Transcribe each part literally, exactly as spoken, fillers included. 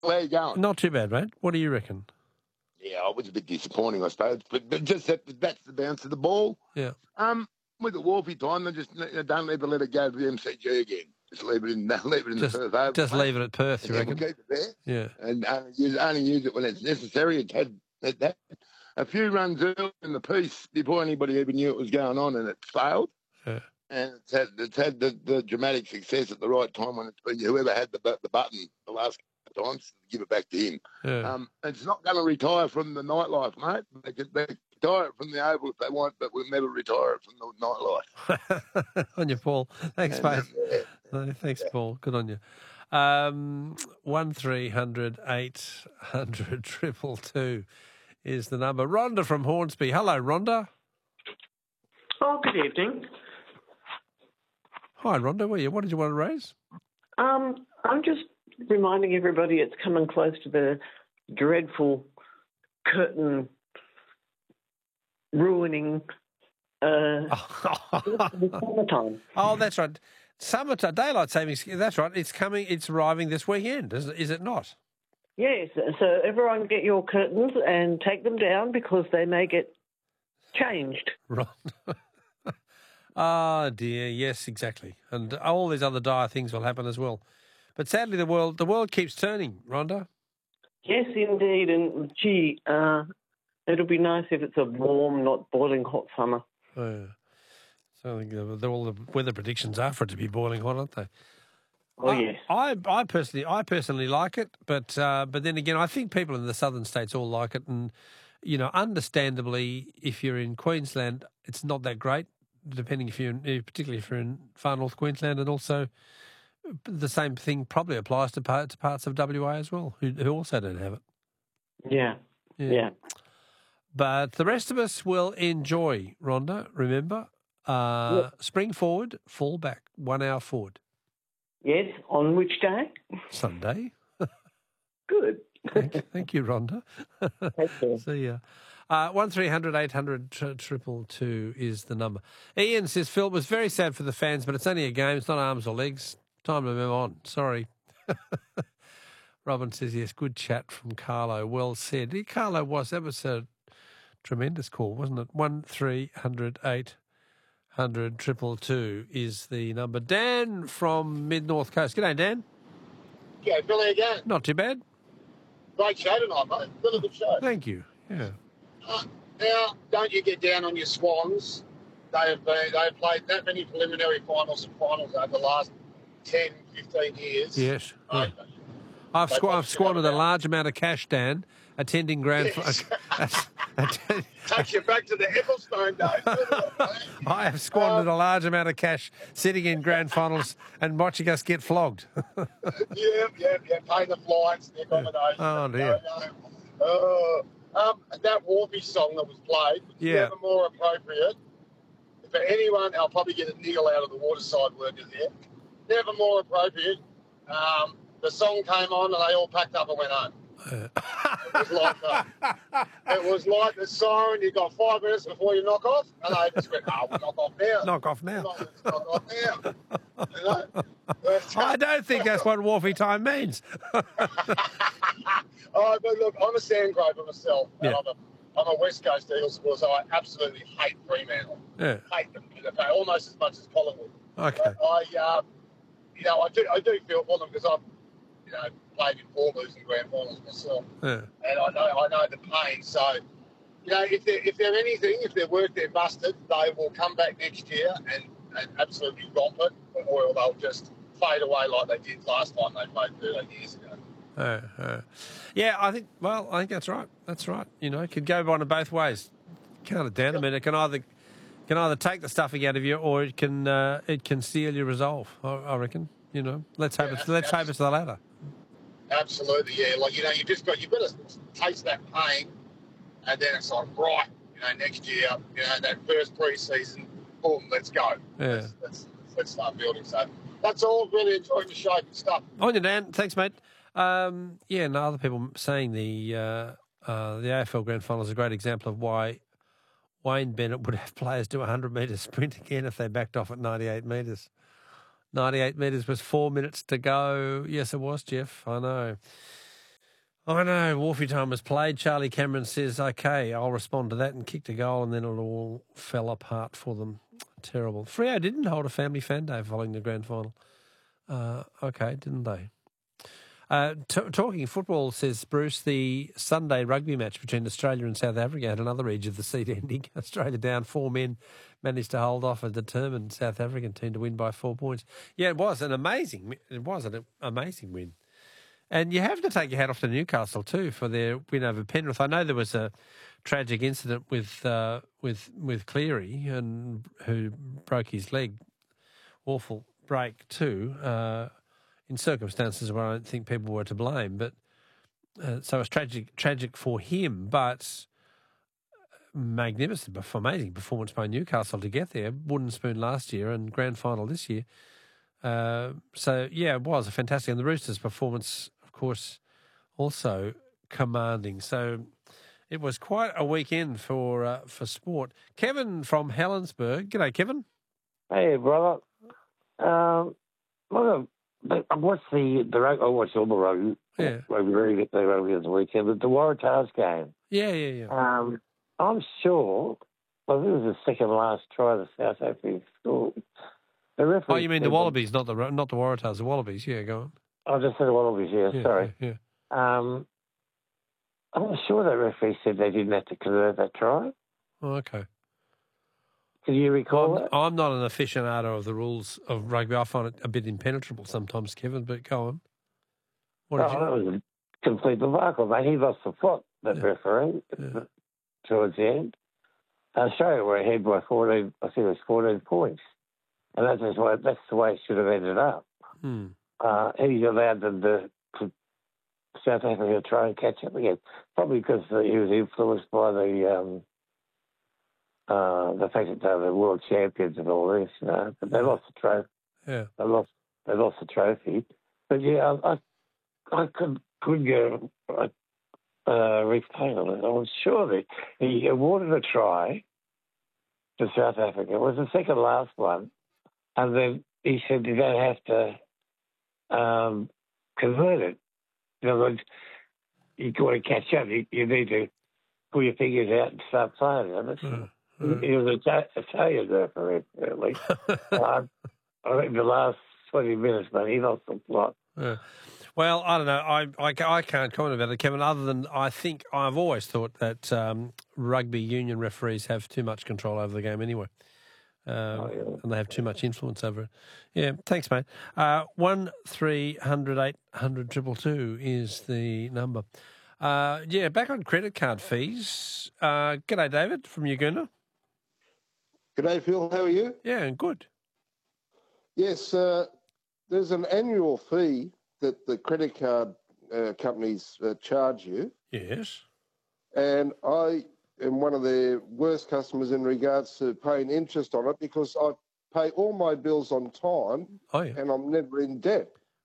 Where are you going? Not too bad, mate. What do you reckon? Yeah, it was a bit disappointing, I suppose, but, but just that, that's the bounce of the ball. Yeah. Um, with the Wolfie time, they just they don't ever let it go to the M C G again. Just leave it in, leave it in Just, the Perth Oval. just leave it at Perth, you and reckon? We'll keep it there. Yeah. And only use, only use it when it's necessary. It had, it had a few runs early in the piece before anybody even knew it was going on, and it failed. Yeah. And it's had, it's had the, the dramatic success at the right time when it's been whoever had the, the button the last couple of times, give it back to him. Yeah. Um, it's not going to retire from the nightlife, mate. They could, they could retire it from the Oval if they want, but we'll never retire it from the nightlife. On you, Paul. Thanks, And, mate. um, yeah. No, thanks, Paul. Good on you. Um, one three hundred eight hundred triple two is the number. Rhonda from Hornsby. Hello, Rhonda. Oh, good evening. Hi, Rhonda. What, you, what did you want to raise? Um, I'm just reminding everybody it's coming close to the dreadful curtain ruining uh, summertime. Oh, that's right. Summertime, daylight savings. That's right. It's coming. It's arriving this weekend. Is, is it not? Yes. So everyone get your curtains and take them down because they may get changed. Right. Oh dear. Yes, exactly. And all these other dire things will happen as well. But sadly, the world the world keeps turning. Rhonda. Yes, indeed. And gee, uh, it'll be nice if it's a warm, not boiling hot summer. Oh, yeah. So I think the, all the weather predictions are for it to be boiling hot, aren't they? Oh I, yes. I, I personally, I personally like it, but uh, but then again, I think people in the southern states all like it, and you know, understandably, if you're in Queensland, it's not that great. Depending if you're, in, particularly if you're in far north Queensland, and also the same thing probably applies to parts, to parts of W A as well, who, who also don't have it. Yeah. Yeah. Yeah. But the rest of us will enjoy, Rhonda, remember, uh, Yep. spring forward, fall back, one hour forward. Yes. On which day? Sunday. Good. Thank, thank you, Rhonda. Take care. See ya. Uh, one three hundred eight hundred triple two is the number. Ian says, Phil, it was very sad for the fans, but it's only a game. It's not arms or legs. Time to move on. Sorry. Robin says, yes, good chat from Carlo. Well said. Yeah, Carlo was. That was a tremendous call, wasn't it? one three hundred eight hundred triple two is the number. Dan from Mid-North Coast. G'day, Dan. Yeah, Billy again. Not too bad. Great show tonight, mate. Really good show. Thank you. Yeah. Uh, now, don't you get down on your Swans. They have been, they've played that many preliminary finals and finals over the last ten, fifteen years. Yes. Uh, Yeah. I've, They squ- I've both squandered a should have large amount of cash, Dan, attending grand. Yes. Fi- Takes you back to the Ecclestone days, doesn't it, mate? I have squandered a large amount of cash sitting in grand finals and watching us get flogged. Yeah, yeah, yeah. Pay the flights, the accommodation. Oh, dear. Uh, um, that Warpy song that was played was Yeah. never more appropriate. For anyone, I'll probably get a niggle out of the waterside workers here. Never more appropriate. Um, the song came on and they all packed up and went home. It was like the, it was like the siren. You got five minutes before you knock off, and they just went, "Oh, we'll knock off now. Knock off now. Knock, let's knock off now." You know? But, I don't think that's what Wharfie time means. oh, but look, I'm a Sandgrover myself, and Yeah. I'm a I'm a West Coast Eagles supporter, so I absolutely hate Fremantle. Yeah. Hate them, okay, almost as much as Collingwood. Okay. But I, uh, you know, I do I do feel for them because I've, you know, played in four losing grand finals myself, Yeah. and I know I know the pain. So, you know, if they're if they're anything, if they're work they're busted, they will come back next year and, and absolutely romp it, or they'll just fade away like they did last time they played thirteen years ago. Uh, uh, yeah, I think. Well, I think that's right. That's right. You know, it could go one of both ways. Count it down. I mean, it can either can either take the stuffing out of you, or it can uh, it can steal your resolve. I, I reckon. You know, let's hope Yeah, it's let's hope it's the latter. Absolutely, yeah. Like, you know, you just got you got to taste that pain, and then it's like, right, you know, next year, you know, that first pre-season, boom, let's go. Yeah. Let's, let's, let's start building. So that's all. Really enjoying the show. Good stuff. On you, Dan. Thanks, mate. Um, yeah, and other people saying the uh, uh, the A F L Grand Final is a great example of why Wayne Bennett would have players do a hundred metre sprint again if they backed off at ninety-eight metres. ninety-eight metres was four minutes to go. Yes, it was, Jeff. I know. I know, Wolfie time was played. Charlie Cameron says, OK, I'll respond to that, and kicked a goal, and then it all fell apart for them. Terrible. Freo didn't hold a family fan day following the grand final. Uh, OK, didn't they? Uh, t- talking football, says Bruce, the Sunday rugby match between Australia and South Africa had another edge of the seat ending. Australia down, four men managed to hold off a determined South African team to win by four points. Yeah, it was an amazing, it was an amazing win. And you have to take your hat off to Newcastle too for their win over Penrith. I know there was a tragic incident with uh, with with Cleary, and who broke his leg. Awful break too, uh, in circumstances where I don't think people were to blame. But uh, so it's tragic tragic for him, but magnificent, amazing performance by Newcastle to get there. Wooden spoon last year and grand final this year. Uh, so yeah, it was a fantastic, and the Roosters' performance, of course, also commanding. So it was quite a weekend for uh, for sport. Kevin from Helensburgh. G'day, Kevin. Hey, brother. Um, well, I watched the, the rugby. I watched all the rugby. Yeah. Rugby, rugby, the rugby this weekend, but the Waratahs game. Yeah, yeah, yeah. Um, I'm sure, well, this was the second last try the South Africa scored. The referee Oh, you mean the Wallabies, not the not the Waratahs, the Wallabies. Yeah, go on. I just said the Wallabies, yeah, Yeah, sorry. Yeah, Um, I'm sure that referee said they didn't have to convert that try. Oh, okay. Can you recall I'm, that? I'm not an aficionado of the rules of rugby. I find it a bit impenetrable sometimes, Kevin, but go on. What did Oh, you... that was a complete debacle, mate. He lost the plot, that Yeah. referee, Yeah. towards the end. Australia were ahead by fourteen, I think it was fourteen points. And that's just why, that's the way it should have ended up. Hmm. Uh, he allowed them to, to South Africa to try and catch up again, probably because he was influenced by the um, uh, the fact that they were the world champions and all this. You know, but they lost the trophy. Yeah. They lost. They lost the trophy. But yeah, I, I, I could could get a uh, replay on it. I was sure that he awarded a try to South Africa. It was the second last one. And then he said you don't have to um, convert it. In other words, you got to catch up. You, you need to pull your fingers out and start playing. And it's, Uh, he was an Italian referee, apparently. uh, I think the last twenty minutes, man, he lost the plot. Yeah. Well, I don't know. I, I, I can't comment about it, Kevin, other than I think I've always thought that um, rugby union referees have too much control over the game anyway. Um, Oh, yeah. And they have too much influence over it. Yeah, thanks, mate. Uh, one three hundred eight hundred triple two is the number. Uh, yeah, back on credit card fees. Uh, g'day, David from Uguna. G'day, Phil. How are you? Yeah, good. Yes, uh, there's an annual fee that the credit card uh, companies uh, charge you, Yes. and I am one of their worst customers in regards to paying interest on it because I pay all my bills on time Oh, yeah. and I'm never in debt.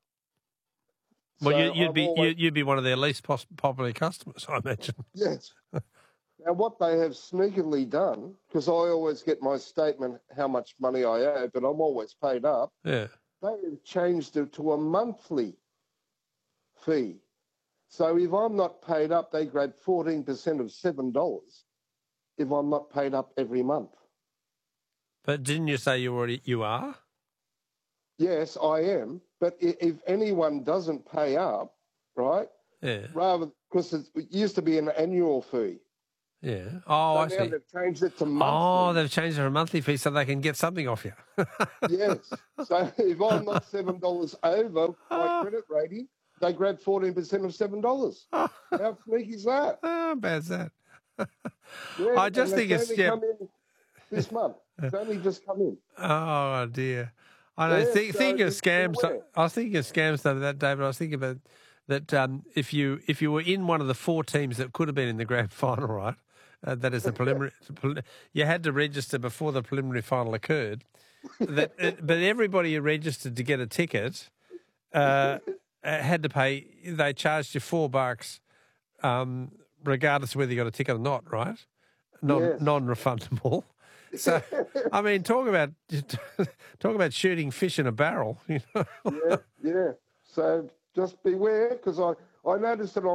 Well, So you, you'd I'm be always- you, you'd be one of their least pos- popular customers, I imagine. Yes. Now, what they have sneakily done, because I always get my statement how much money I owe, but I'm always paid up, Yeah. they have changed it to a monthly fee. So if I'm not paid up, they grab fourteen percent of seven dollars if I'm not paid up every month. But didn't you say you already you are? Yes, I am. But i- if anyone doesn't pay up, right, Yeah. rather, because it used to be an annual fee. Yeah. Oh, so I now see. they've changed it to monthly. Oh, they've changed it to a monthly fee so they can get something off you. Yes. So if I'm not seven dollars over my credit rating, they grab fourteen percent of seven dollars. How sneaky is that? How bad's that? Yeah, I just and think it's it's only yeah. come in this month. It's only just come in. Oh dear. I know. Yeah, think, so think of it's scams. beware. I was thinking of scams the other that day, but I was thinking about that um, if you if you were in one of the four teams that could have been in the grand final, right? Uh, that is the preliminary. You had to register before the preliminary final occurred. That, it, but everybody who registered to get a ticket uh, had to pay. They charged you four bucks, um, regardless of whether you got a ticket or not. Right? Non Yes. non-refundable. So, I mean, talk about talk about shooting fish in a barrel. You know. Yeah, yeah. So just beware, because I, I noticed it on